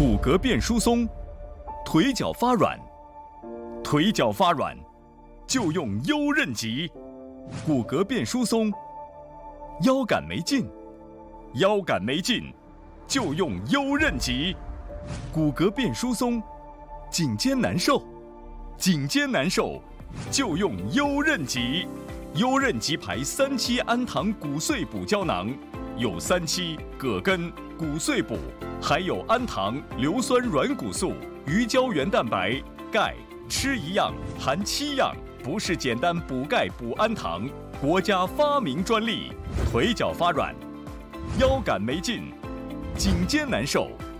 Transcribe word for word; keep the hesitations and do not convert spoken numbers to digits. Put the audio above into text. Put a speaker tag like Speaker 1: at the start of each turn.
Speaker 1: 骨骼变疏松，腿脚发软，腿脚发软就用优韧脊；骨骼变疏松，腰杆没劲，腰杆没劲就用优韧脊；骨骼变疏松，颈肩难受，颈肩难受就用优韧脊。优韧脊牌三七氨糖骨碎补胶囊，有三七、葛根、骨碎补，还有氨糖、硫酸软骨素、鱼胶原蛋白、钙，吃一样含七样，不是简单补钙补氨糖，国家发明专利。腿脚发软，腰杆没劲，颈肩难受